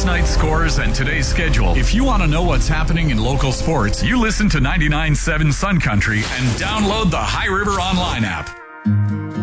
last night's scores and today's schedule. If you want to know what's happening in local sports, you listen to 99.7 Sun Country and download the High River Online app.